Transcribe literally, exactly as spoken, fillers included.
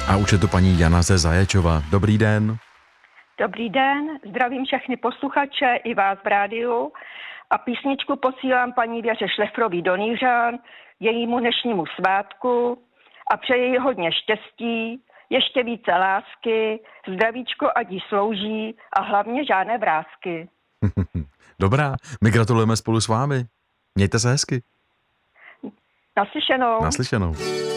A už je to paní Jana ze Zaječova. Dobrý den. Dobrý den, zdravím všechny posluchače i vás v rádiu a písničku posílám paní Věře Šlefrový do Nýřan, jejímu dnešnímu svátku a přeji jí hodně štěstí, ještě více lásky, zdravíčko ať jí slouží a hlavně žádné vrásky. Dobrá, my gratulujeme spolu s vámi. Mějte se hezky. Naslyšenou. Naslyšenou.